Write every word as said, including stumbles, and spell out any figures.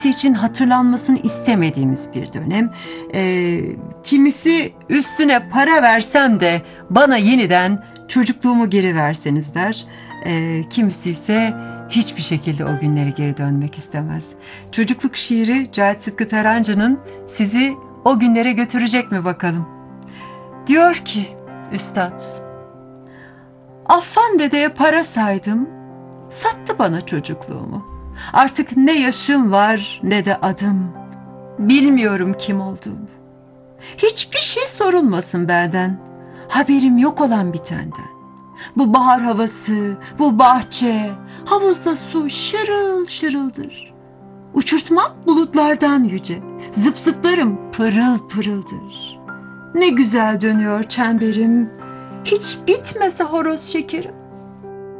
için hatırlanmasını istemediğimiz bir dönem. Ee, kimisi üstüne para versem de bana yeniden çocukluğumu geri verseniz der. Ee, kimisi ise hiçbir şekilde o günlere geri dönmek istemez. Çocukluk şiiri Cahit Sıtkı Tarancı'nın sizi o günlere götürecek mi bakalım? Diyor ki üstad, Affan dedeye para saydım, sattı bana çocukluğumu. Artık ne yaşım var ne de adım. Bilmiyorum kim olduğumu. Hiçbir şey sorulmasın benden. Haberim yok olan bitenden. Bu bahar havası, bu bahçe, havuzda su şırıl şırıldır. Uçurtmam bulutlardan yüce, zıp zıplarım pırıl pırıldır. Ne güzel dönüyor çemberim, hiç bitmese horoz şekerim.